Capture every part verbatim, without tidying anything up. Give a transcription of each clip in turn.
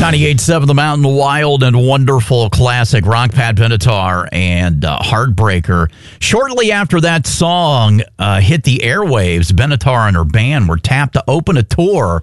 ninety-eight point seven The Mountain, wild and wonderful classic rock, Pat Benatar and uh, Heartbreaker. Shortly after that song uh, hit the airwaves, Benatar and her band were tapped to open a tour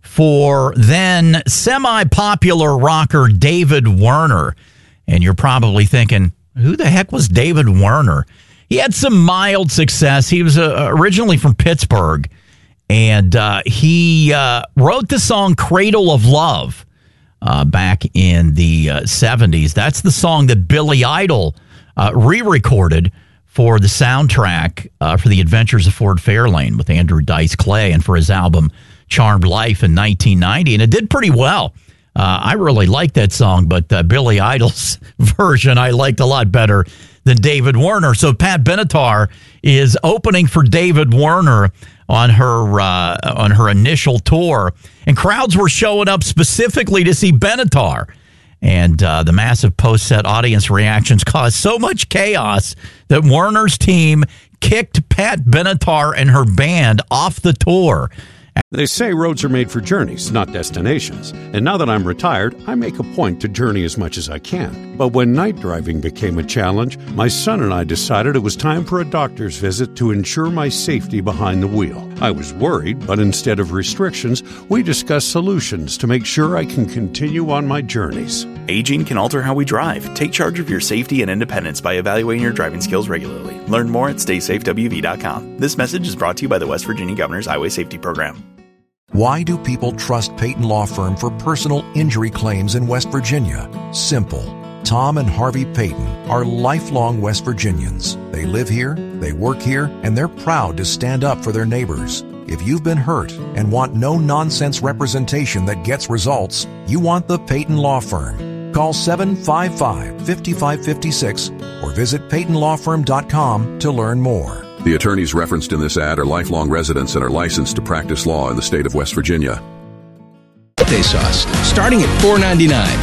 for then semi-popular rocker David Werner. And you're probably thinking, who the heck was David Werner? He had some mild success. He was uh, originally from Pittsburgh, and uh, he uh, wrote the song Cradle of Love uh, back in the uh, seventies. That's the song that Billy Idol uh, re-recorded for the soundtrack uh, for The Adventures of Ford Fairlane with Andrew Dice Clay and for his album Charmed Life in nineteen ninety, and it did pretty well. Uh, I really liked that song, but uh, Billy Idol's version I liked a lot better than David Werner. So Pat Benatar is opening for David Werner on her uh, on her initial tour, and crowds were showing up specifically to see Benatar. And uh, the massive post-set audience reactions caused so much chaos that Werner's team kicked Pat Benatar and her band off the tour. They say roads are made for journeys, not destinations. And now that I'm retired, I make a point to journey as much as I can. But when night driving became a challenge, my son and I decided it was time for a doctor's visit to ensure my safety behind the wheel. I was worried, but instead of restrictions, we discussed solutions to make sure I can continue on my journeys. Aging can alter how we drive. Take charge of your safety and independence by evaluating your driving skills regularly. Learn more at stay safe w v dot com. This message is brought to you by the West Virginia Governor's Highway Safety Program. Why do people trust Peyton Law Firm for personal injury claims in West Virginia? Simple. Tom and Harvey Peyton are lifelong West Virginians. They live here, they work here, and they're proud to stand up for their neighbors. If you've been hurt and want no-nonsense representation that gets results, you want the Peyton Law Firm. Call seven five five, five five five six or visit peyton law firm dot com to learn more. The attorneys referenced in this ad are lifelong residents and are licensed to practice law in the state of West Virginia. Birthday sauce, starting at four ninety-nine.